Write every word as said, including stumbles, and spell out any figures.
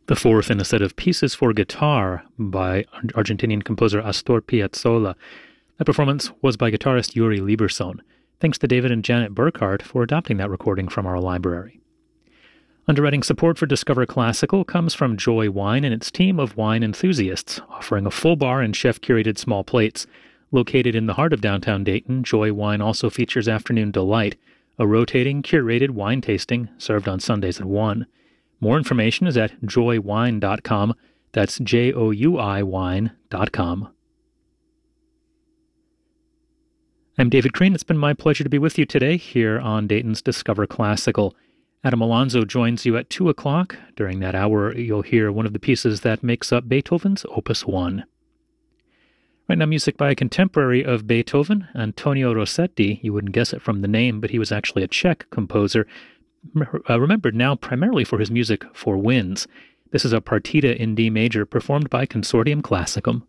The fourth in a set of pieces for guitar by Argentinian composer Astor Piazzolla. That performance was by guitarist Yuri Lieberson. Thanks to David and Janet Burkhardt for adopting that recording from our library. Underwriting support for Discover Classical comes from Joy Wine and its team of wine enthusiasts, offering a full bar and chef-curated small plates. Located in the heart of downtown Dayton, Joy Wine also features Afternoon Delight, a rotating, curated wine tasting served on Sundays at one. More information is at joy wine dot com. That's J O U I wine dot com. I'm David Crane. It's been my pleasure to be with you today here on Dayton's Discover Classical. Adam Alonzo joins you at two o'clock. During that hour, you'll hear one of the pieces that makes up Beethoven's Opus one. Right now, music by a contemporary of Beethoven, Antonio Rossetti. You wouldn't guess it from the name, but he was actually a Czech composer, uh, remembered now primarily for his music for winds. This is a partita in D major performed by Consortium Classicum.